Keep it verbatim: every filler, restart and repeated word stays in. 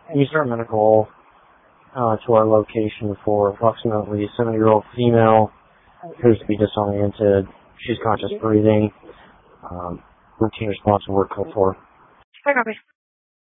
You start medical uh, to our location for approximately a seventy-year-old female who's to be disoriented. She's conscious breathing. Um, routine response to work code for. I copy.